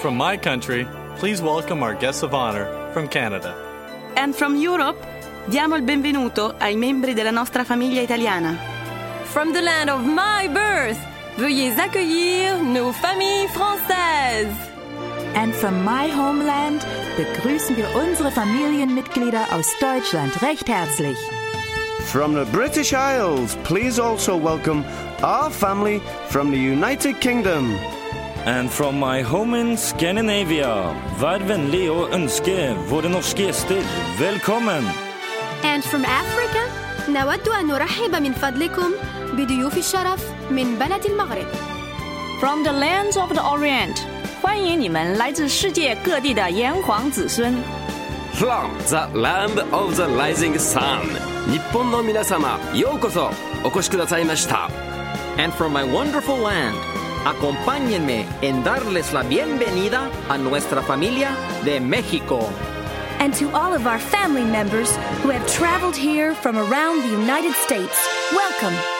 from my country, please welcome our guests of honor from Canada. And from Europe, diamo il benvenuto ai membri della nostra famiglia italiana. From the land of my birth, veuillez accueillir nos familles françaises. And from my homeland begrüßen wir unsere Familienmitglieder aus Deutschland recht herzlich. From the British Isles, please also welcome our family from the United Kingdom. And from my home in Scandinavia, vær vänlig och önske våra norska gäster välkommen. And from Africa, نود أن نرحب من فضلكم بضيوف الشرف من بلد المغرب. From the lands of the Orient, 欢迎你们来自世界各地的炎黄子孙。 From the land of the rising sun, 日本の皆様、ようこそお越しくださいました。 And from my wonderful land, acompáñenme en darles la bienvenida a nuestra familia de México. And to all of our family members who have traveled here from around the United States, welcome.